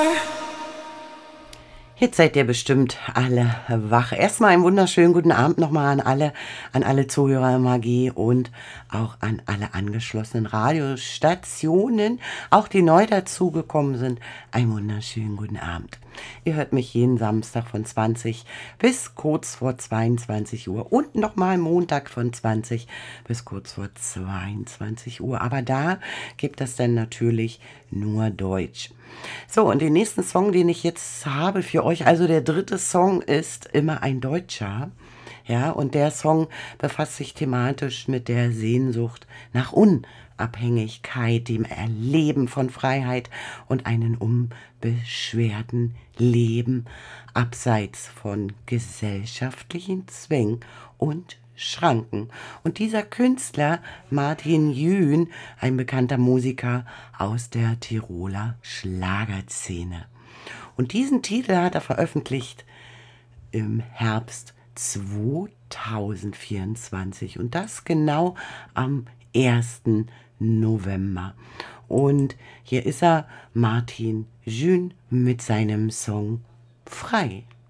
Jetzt seid ihr bestimmt alle wach. Erstmal einen wunderschönen guten Abend nochmal an alle Zuhörer im AG und auch an alle angeschlossenen Radiostationen, auch die neu dazugekommen sind. Einen wunderschönen guten Abend. Ihr hört mich jeden Samstag von 20 bis kurz vor 22 Uhr und nochmal Montag von 20 bis kurz vor 22 Uhr. Aber da gibt es dann natürlich nur Deutsch. So, und den nächsten Song, den ich jetzt habe für euch, also der dritte Song ist immer ein deutscher. Ja, und der Song befasst sich thematisch mit der Sehnsucht nach Unabhängigkeit, dem Erleben von Freiheit und einem unbeschwerten Leben abseits von gesellschaftlichen Zwängen und Schranken. Und dieser Künstler, Martin Jün, ein bekannter Musiker aus der Tiroler Schlagerszene. Und diesen Titel hat er veröffentlicht im Herbst 2024 und das genau am 1. November. Und hier ist er, Martin Jün, mit seinem Song Frei.